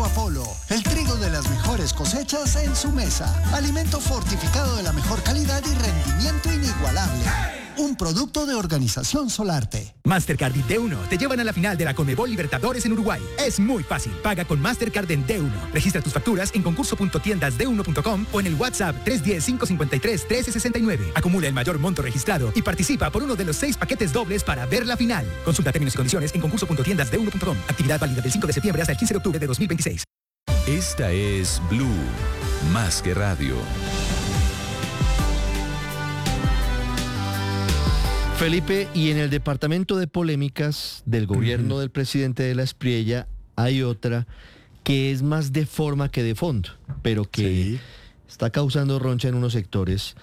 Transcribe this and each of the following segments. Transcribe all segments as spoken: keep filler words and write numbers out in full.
Trigo Apolo, el trigo de las mejores cosechas en su mesa. Alimento fortificado de la mejor calidad y rendimiento inigualable. Un producto de Organización Solarte. Mastercard y D uno te llevan a la final de la Conmebol Libertadores en Uruguay. Es muy fácil. Paga con Mastercard en D uno. Registra tus facturas en concurso punto tiendas d uno punto com o en el WhatsApp tres uno cero, cinco cinco tres, uno tres seis nueve. Acumula el mayor monto registrado y participa por uno de los seis paquetes dobles para ver la final. Consulta términos y condiciones en concurso punto tiendas d uno punto com. Actividad válida del cinco de septiembre hasta el quince de octubre de dos mil veintiséis. Esta es Blue, más que radio. Felipe, y en el departamento de polémicas del gobierno uh-huh. del presidente de la Espriella hay otra que es más de forma que de fondo, pero que sí. está causando roncha en unos sectores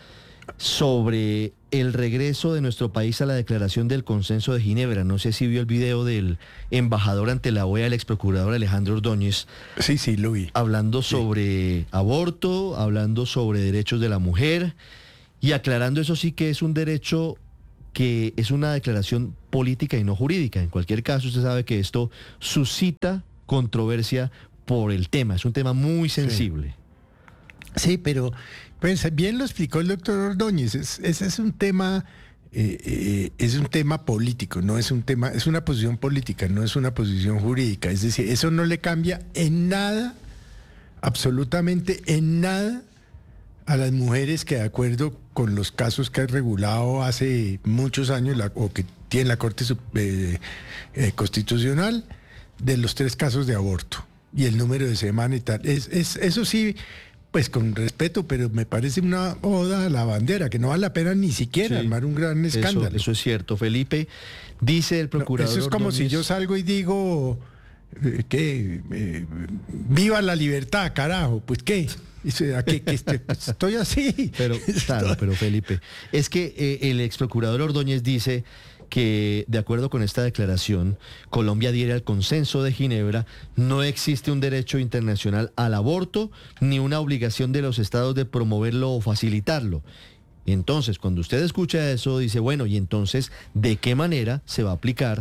sobre el regreso de nuestro país a la declaración del Consenso de Ginebra. No sé si vio el video del embajador ante la O E A, el exprocurador Alejandro Ordóñez. Sí, sí, lo vi. Hablando sí. sobre aborto, hablando sobre derechos de la mujer y aclarando eso sí que es un derecho que es una declaración política y no jurídica. En cualquier caso, usted sabe que esto suscita controversia por el tema. Es un tema muy sensible. Sí, sí, pero pues, bien lo explicó el doctor Ordóñez. Ese es, es un tema, eh, eh, es un tema político, no es un tema, es una posición política, no es una posición jurídica. Es decir, eso no le cambia en nada, absolutamente en nada, a las mujeres que de acuerdo con los casos que ha regulado hace muchos años la, o que tiene la Corte eh, eh, Constitucional, de los tres casos de aborto y el número de semana y tal. Es, es, eso sí, pues con respeto, pero me parece una oda a la bandera, que no vale la pena ni siquiera sí, armar un gran escándalo. Eso, eso es cierto, Felipe. Dice el procurador no, eso es como Ordóñez, si yo salgo y digo, eh, ¿qué? Eh, ¡viva la libertad, carajo! Pues, ¿qué? ¿A qué, qué estoy, estoy así? Pero, claro, pero Felipe, es que eh, el ex procurador Ordóñez dice que, de acuerdo con esta declaración, Colombia adhiere al Consenso de Ginebra, no existe un derecho internacional al aborto, ni una obligación de los estados de promoverlo o facilitarlo. Entonces, cuando usted escucha eso, dice, bueno, y entonces, ¿de qué manera se va a aplicar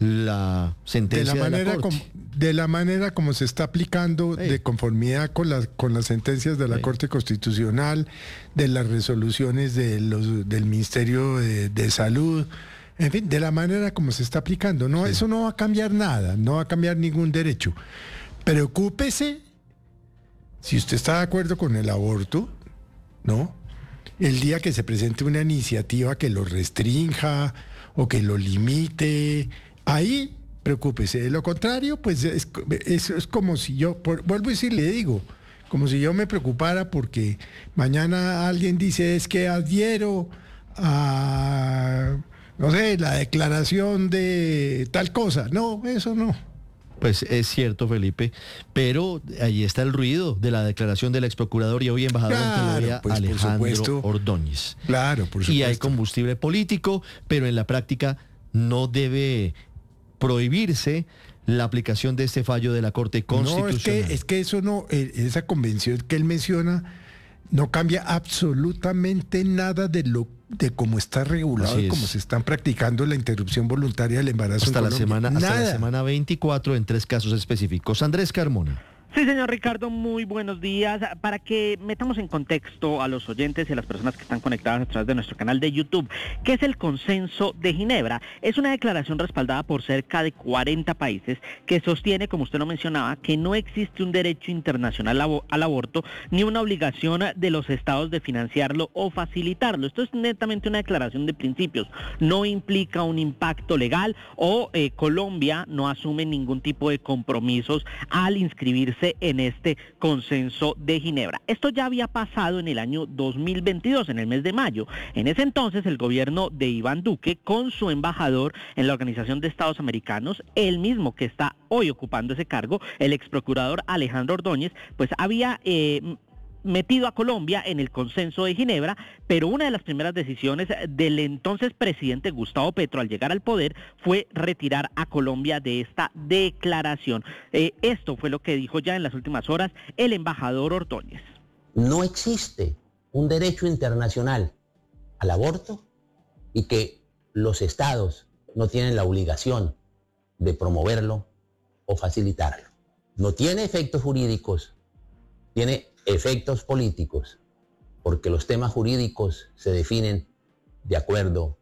la sentencia de la, de manera la Corte? Como, de la manera como se está aplicando, hey. de conformidad con las con las sentencias de la hey. Corte Constitucional, de las resoluciones de los del Ministerio de, de Salud, en fin, de la manera como se está aplicando. No, sí. Eso no va a cambiar nada, no va a cambiar ningún derecho. Preocúpese si usted está de acuerdo con el aborto, ¿no? El día que se presente una iniciativa que lo restrinja o que lo limite, ahí preocúpese. De lo contrario, pues es, es, es como si yo, por, vuelvo a decir, le digo, como si yo me preocupara porque mañana alguien dice es que adhiero a, no sé, la declaración de tal cosa. No, eso no. Pues es cierto, Felipe, pero ahí está el ruido de la declaración del ex procurador y hoy embajador ante la O E A, pues, Alejandro Ordóñez. Claro, por supuesto. Y hay combustible político, pero en la práctica no debe prohibirse la aplicación de este fallo de la Corte Constitucional. No, es que, es que eso no, esa convención que él menciona no cambia absolutamente nada de lo de cómo está regulado y cómo se están practicando la interrupción voluntaria del embarazo hasta en la Colombia. semana Nada. Hasta la semana veinticuatro en tres casos específicos. Andrés Carmona. Sí, señor Ricardo, muy buenos días. Para que metamos en contexto a los oyentes y a las personas que están conectadas a través de nuestro canal de YouTube, ¿qué es el Consenso de Ginebra? Es una declaración respaldada por cerca de cuarenta países que sostiene, como usted lo mencionaba, que no existe un derecho internacional al aborto ni una obligación de los estados de financiarlo o facilitarlo. Esto es netamente una declaración de principios. No implica un impacto legal o eh, Colombia no asume ningún tipo de compromisos al inscribirse en este Consenso de Ginebra. Esto ya había pasado en el año dos mil veintidós, en el mes de mayo. En ese entonces el gobierno de Iván Duque, con su embajador en la Organización de Estados Americanos, el mismo que está hoy ocupando ese cargo, el ex procurador Alejandro Ordóñez, pues había eh, metido a Colombia en el Consenso de Ginebra, pero una de las primeras decisiones del entonces presidente Gustavo Petro al llegar al poder fue retirar a Colombia de esta declaración. Eh, esto fue lo que dijo ya en las últimas horas el embajador Ordóñez. No existe un derecho internacional al aborto y que los estados no tienen la obligación de promoverlo o facilitarlo. no tiene efectos jurídicos, tiene efectos políticos, porque los temas jurídicos se definen de acuerdo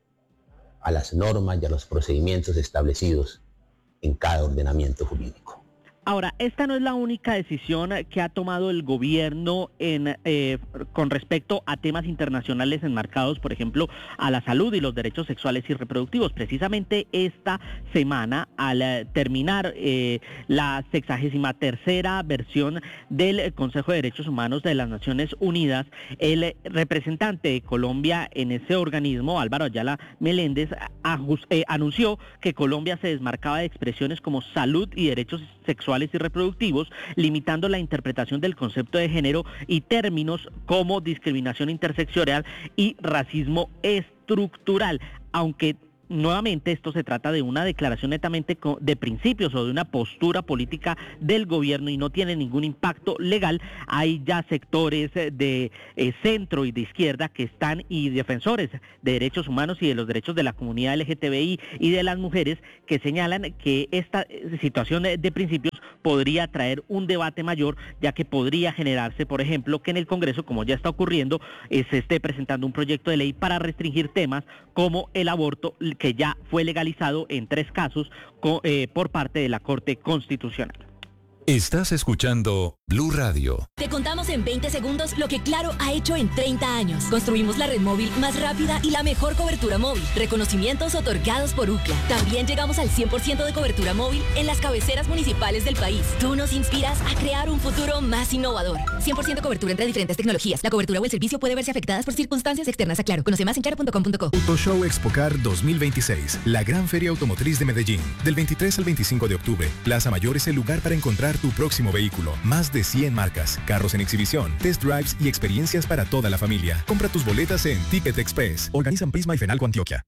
a las normas y a los procedimientos establecidos en cada ordenamiento jurídico. Ahora, esta no es la única decisión que ha tomado el gobierno en, eh, con respecto a temas internacionales enmarcados, por ejemplo, a la salud y los derechos sexuales y reproductivos. Precisamente esta semana, al eh, terminar eh, la sexagésima tercera versión del Consejo de Derechos Humanos de las Naciones Unidas, el representante de Colombia en ese organismo, Álvaro Ayala Meléndez, ajus, eh, anunció que Colombia se desmarcaba de expresiones como salud y derechos sexuales y reproductivos, limitando la interpretación del concepto de género y términos como discriminación interseccional y racismo estructural, aunque nuevamente esto se trata de una declaración netamente de principios o de una postura política del gobierno y no tiene ningún impacto legal. Hay ya sectores de eh, centro y de izquierda que están y defensores de derechos humanos y de los derechos de la comunidad L G T B I y de las mujeres que señalan que esta situación de principios podría traer un debate mayor, ya que podría generarse, por ejemplo, que en el Congreso, como ya está ocurriendo, eh, se esté presentando un proyecto de ley para restringir temas como el aborto, que ya fue legalizado en tres casos co- eh, por parte de la Corte Constitucional. Estás escuchando Blue Radio. Te contamos en veinte segundos lo que Claro ha hecho en treinta años. Construimos la red móvil más rápida y la mejor cobertura móvil. Reconocimientos otorgados por U C L A. También llegamos al cien por ciento de cobertura móvil en las cabeceras municipales del país. Tú nos inspiras a crear un futuro más innovador. cien por ciento cobertura entre diferentes tecnologías. La cobertura o el servicio puede verse afectadas por circunstancias externas a Claro. Conoce más en claro punto com punto co. Autoshow Expocar dos mil veintiséis, la gran feria automotriz de Medellín. Del veintitrés al veinticinco de octubre, Plaza Mayor es el lugar para encontrar tu próximo vehículo. Más de cien marcas, carros en exhibición, test drives y experiencias para toda la familia. Compra tus boletas en Ticket Express. Organizan Prisma y Fenalco Antioquia.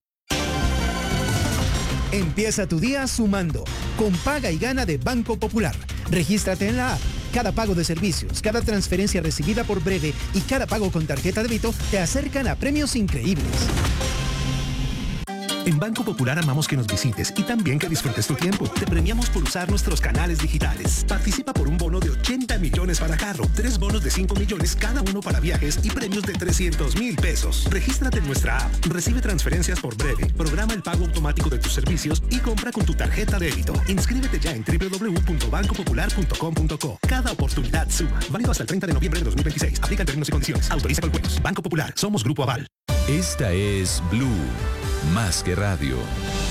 Empieza tu día sumando con Paga y Gana de Banco Popular. Regístrate en la app. Cada pago de servicios, cada transferencia recibida por Breve y cada pago con tarjeta de débito te acercan a premios increíbles. En Banco Popular amamos que nos visites y también que disfrutes tu tiempo. Te premiamos por usar nuestros canales digitales. Participa por un bono de ochenta millones para carro, tres bonos de cinco millones cada uno para viajes y premios de trescientos mil pesos. Regístrate en nuestra app, recibe transferencias por Breve, programa el pago automático de tus servicios y compra con tu tarjeta de débito. Inscríbete ya en doble u doble u doble u punto banco popular punto com punto co. Cada oportunidad suma. Válido hasta el treinta de noviembre de dos mil veintiséis. Aplican términos y condiciones. Autoriza con juegos. Banco Popular. Somos Grupo Aval. Esta es Blue, más que radio.